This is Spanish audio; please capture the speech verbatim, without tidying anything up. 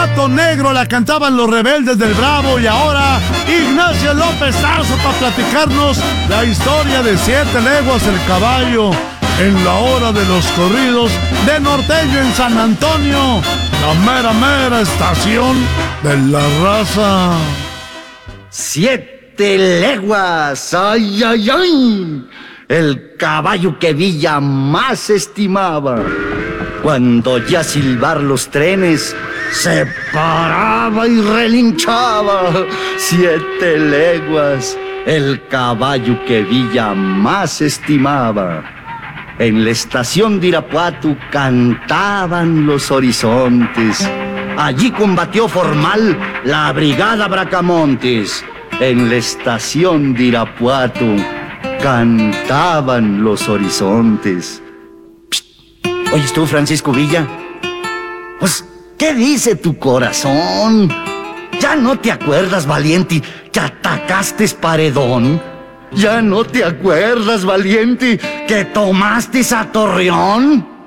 Gato Negro la cantaban los Rebeldes del Bravo y ahora Ignacio López Tarso para platicarnos la historia de Siete Leguas el Caballo en la hora de los corridos de norteño en San Antonio, la mera mera estación de la raza. Siete leguas, ay, ay, ay, el caballo que Villa más estimaba. Cuando ya silbar los trenes, se paraba y relinchaba. Siete leguas, el caballo que Villa más estimaba. En la estación de Irapuato cantaban los horizontes. Allí combatió formal la brigada Bracamontes. En la estación de Irapuato cantaban los horizontes. Psst. ¿Oyes tú, Francisco Villa? Pues, ¿qué dice tu corazón? ¿Ya no te acuerdas, valiente, que atacaste Paredón? ¿Ya no te acuerdas, valiente, que tomaste a Torreón?